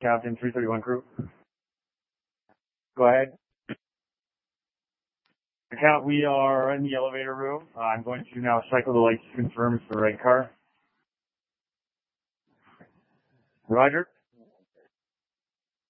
Captain 331 crew. Go ahead. Account, we are in the elevator room. I'm going to now cycle the lights to confirm it's the right car. Roger.